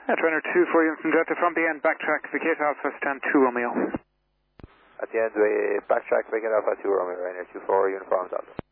Trainer 24 Uniform Delta from the end, backtrack, vacate Alpha, stand 2 Romeo. At the end, we backtrack, vacate Alpha 2 Romeo, Rainer 24 Uniform Delta.